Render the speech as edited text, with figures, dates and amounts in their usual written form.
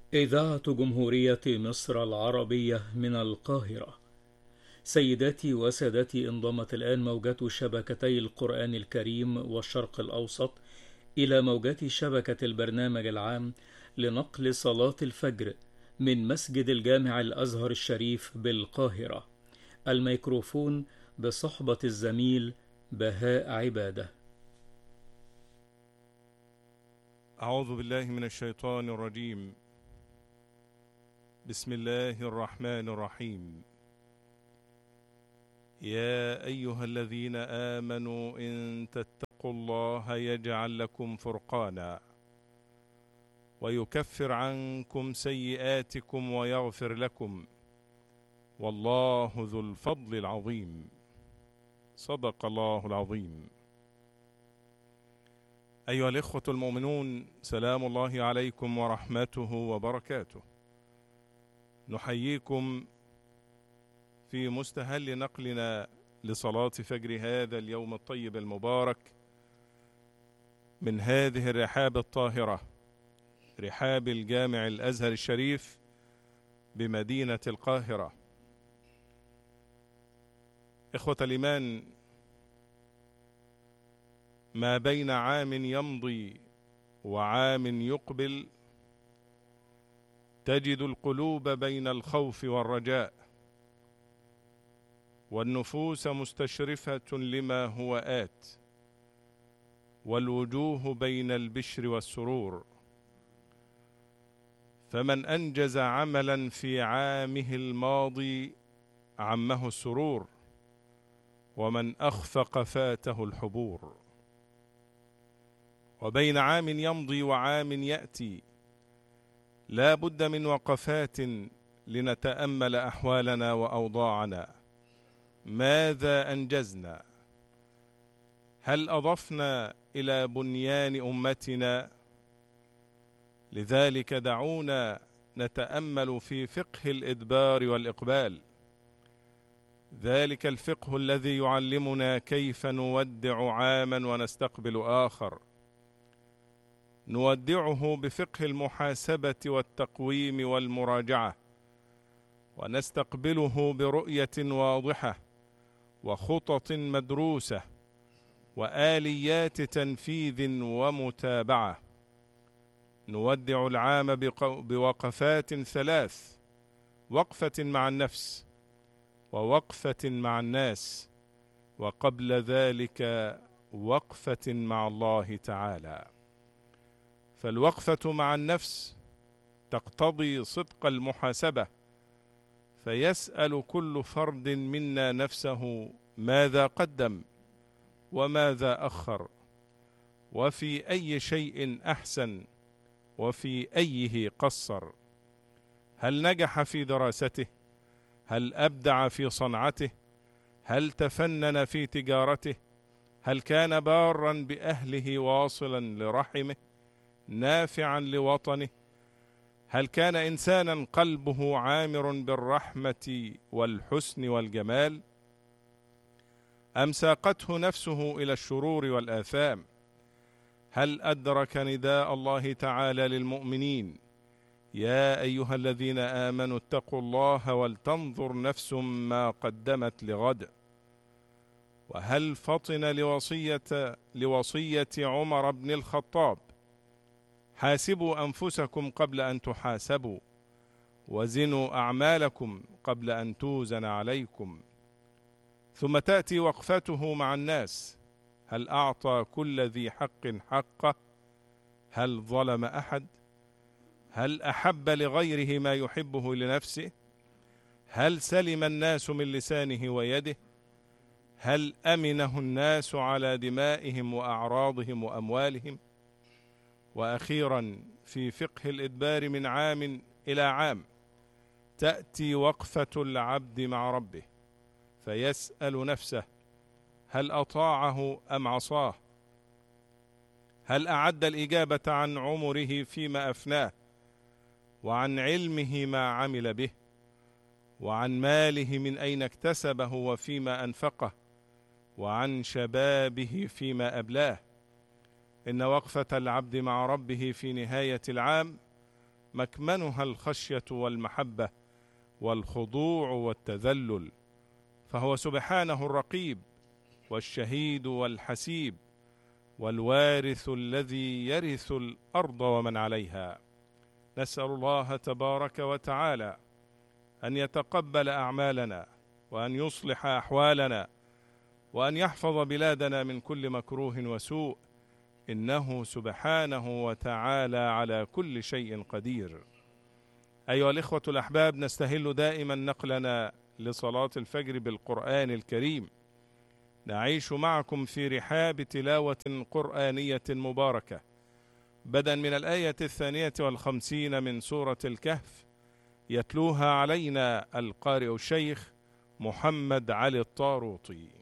إذاعة جمهورية مصر العربية من القاهرة. سيداتي وسادتي، انضمت الآن موجات شبكتي القرآن الكريم والشرق الأوسط إلى موجات شبكة البرنامج العام لنقل صلاة الفجر من مسجد الجامع الأزهر الشريف بالقاهرة. الميكروفون بصحبة الزميل بهاء عبادة. أعوذ بالله من الشيطان الرجيم. بسم الله الرحمن الرحيم. يا أيها الذين آمنوا إن تتقوا الله يجعل لكم فرقانا ويكفر عنكم سيئاتكم ويغفر لكم، والله ذو الفضل العظيم. صدق الله العظيم. أيها الإخوة المؤمنون، سلام الله عليكم ورحمته وبركاته. نحييكم في مستهل نقلنا لصلاة فجر هذا اليوم الطيب المبارك من هذه الرحاب الطاهرة، رحاب الجامع الأزهر الشريف بمدينة القاهرة. إخوة الإيمان، ما بين عام يمضي وعام يقبل تجد القلوب بين الخوف والرجاء، والنفوس مستشرفة لما هو آت، والوجوه بين البشر والسرور. فمن أنجز عملا في عامه الماضي عمه السرور، ومن أخفق فاته الحبور. وبين عام يمضي وعام يأتي لا بد من وقفات لنتأمل أحوالنا وأوضاعنا. ماذا أنجزنا؟ هل أضفنا إلى بنيان أمتنا؟ لذلك دعونا نتأمل في فقه الإدبار والإقبال، ذلك الفقه الذي يعلمنا كيف نودع عاما ونستقبل آخر. نودعه بفقه المحاسبة والتقويم والمراجعة، ونستقبله برؤية واضحة وخطط مدروسة وآليات تنفيذ ومتابعة. نودع العام بوقفات ثلاث: وقفة مع النفس، ووقفة مع الناس، وقبل ذلك وقفة مع الله تعالى. فالوقفة مع النفس تقتضي صدق المحاسبة، فيسأل كل فرد منا نفسه ماذا قدم وماذا أخر، وفي أي شيء أحسن وفي أيه قصر. هل نجح في دراسته؟ هل أبدع في صنعته؟ هل تفنن في تجارته؟ هل كان بارا بأهله واصلا لرحمه نافعا لوطنه؟ هل كان إنسانا قلبه عامر بالرحمة والحسن والجمال؟ أم ساقته نفسه إلى الشرور والآثام؟ هل أدرك نداء الله تعالى للمؤمنين: يا أيها الذين آمنوا اتقوا الله ولتنظر نفس ما قدمت لغد؟ وهل فطن لوصية عمر بن الخطاب: حاسبوا أنفسكم قبل أن تحاسبوا، وزنوا أعمالكم قبل أن توزن عليكم؟ ثم تأتي وقفته مع الناس: هل أعطى كل ذي حق حقه؟ هل ظلم أحد؟ هل أحب لغيره ما يحبه لنفسه؟ هل سلم الناس من لسانه ويده؟ هل أمنه الناس على دمائهم وأعراضهم وأموالهم؟ وأخيرا، في فقه الإدبار من عام إلى عام تأتي وقفة العبد مع ربه، فيسأل نفسه: هل أطاعه أم عصاه؟ هل أعد الإجابة عن عمره فيما أفناه، وعن علمه ما عمل به، وعن ماله من أين اكتسبه وفيما أنفقه، وعن شبابه فيما أبلاه؟ إن وقفة العبد مع ربه في نهاية العام مكمنها الخشية والمحبة والخضوع والتذلل، فهو سبحانه الرقيب والشهيد والحسيب والوارث الذي يرث الأرض ومن عليها. نسأل الله تبارك وتعالى أن يتقبل أعمالنا وأن يصلح أحوالنا وأن يحفظ بلادنا من كل مكروه وسوء، إنه سبحانه وتعالى على كل شيء قدير. أيها الإخوة الأحباب، نستهل دائما نقلنا لصلاة الفجر بالقرآن الكريم. نعيش معكم في رحاب تلاوة قرآنية مباركة، بدءا من الآية 52 من سورة الكهف، يتلوها علينا القارئ الشيخ محمد علي الطاروطي.